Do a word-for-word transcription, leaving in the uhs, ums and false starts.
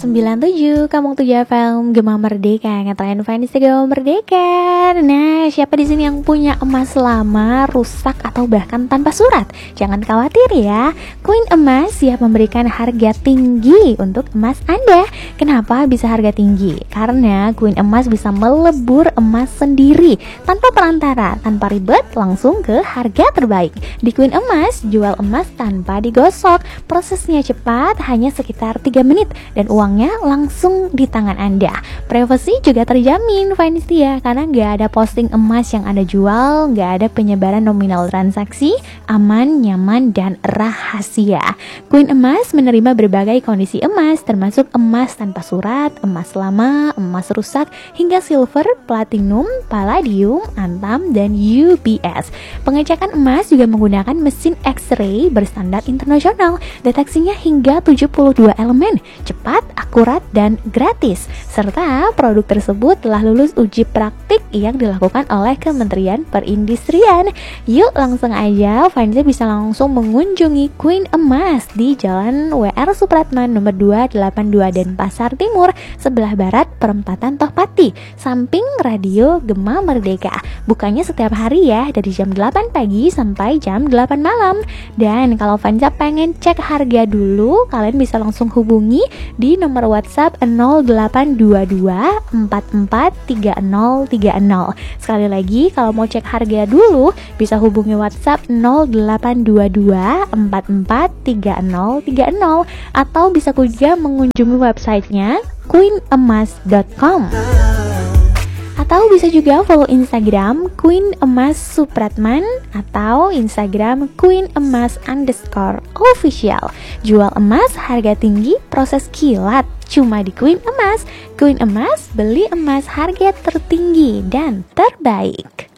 sembilan tujuh, Kampung tujuh F M, Gema Merdeka, ngetren fans Gema Merdeka. Nah, siapa di sini yang punya emas lama, rusak atau bahkan tanpa surat? Jangan khawatir ya. Queen Emas siap memberikan harga tinggi untuk emas Anda. Kenapa bisa harga tinggi? Karena Queen Emas bisa melebur emas sendiri tanpa perantara, tanpa ribet, langsung ke harga terbaik. Di Queen Emas, jual emas tanpa digosok. Prosesnya cepat, hanya sekitar tiga menit dan uangnya langsung di tangan Anda. Privasi juga terjamin, fans ya, karena nggak ada posting emas yang Anda jual, nggak ada penyebaran nominal transaksi, aman, nyaman, dan rahasia. Queen Emas menerima berbagai kondisi emas, termasuk emas tanpa surat, emas lama, emas rusak, hingga silver, platinum, palladium, antam, dan U P S. Pengecekan emas juga menggunakan mesin X-ray berstandar internasional. Deteksinya hingga tujuh puluh dua elemen, cepat, akurat, dan gratis. Serta produk tersebut telah lulus uji praktik yang dilakukan oleh Kementerian Perindustrian. Yuk langsung aja, fansnya bisa langsung mengunjungi Queen Emas di Jalan W R Supratman nomor dua delapan dua Denpasar Timur, sebelah barat perempatan Tohpati, samping Radio Gema Merdeka. Bukanya setiap hari ya, dari jam delapan pagi sampai jam delapan malam. Dan kalau fansnya pengen cek harga dulu, kalian bisa langsung hubungi di nomor WhatsApp nol delapan dua dua empat empat tiga nol tiga nol. Sekali lagi, kalau mau cek harga dulu bisa hubungi WhatsApp nol delapan dua dua empat empat tiga nol tiga nol, atau bisa juga mengunjungi websitenya queen emas dot com. Atau bisa juga follow Instagram Queen Emas Supratman atau Instagram Queen Emas underscore official. Jual emas harga tinggi, proses kilat, cuma di Queen Emas. Queen Emas, beli emas harga tertinggi dan terbaik.